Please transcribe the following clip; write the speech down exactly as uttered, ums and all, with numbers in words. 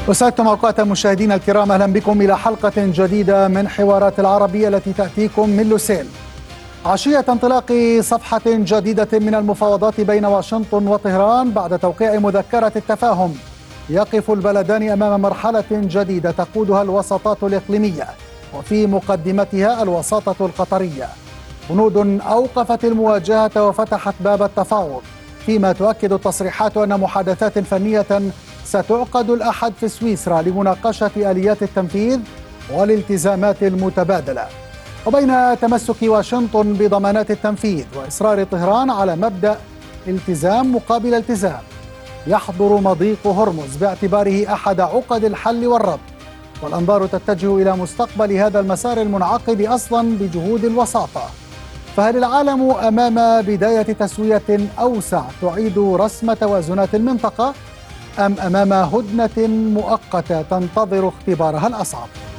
وسعدتم أوقات مشاهدينا الكرام، أهلا بكم إلى حلقة جديدة من حوارات العربية التي تأتيكم من لوسيل عشية انطلاق صفحة جديدة من المفاوضات بين واشنطن وطهران بعد توقيع مذكرة التفاهم. يقف البلدان أمام مرحلة جديدة تقودها الوساطات الإقليمية وفي مقدمتها الوساطة القطرية. هنود أوقفت المواجهة وفتحت باب التفاوض، فيما تؤكد التصريحات أن محادثات فنية ستعقد الأحد في سويسرا لمناقشة آليات التنفيذ والالتزامات المتبادلة. وبين تمسك واشنطن بضمانات التنفيذ وإصرار طهران على مبدأ التزام مقابل التزام، يحضر مضيق هرمز باعتباره أحد عقد الحل والربط، والأنظار تتجه إلى مستقبل هذا المسار المنعقد أصلا بجهود الوساطة. فهل العالم أمام بداية تسوية أوسع تعيد رسم توازنات المنطقة، أم أمام هدنة مؤقتة تنتظر اختبارها الأصعب؟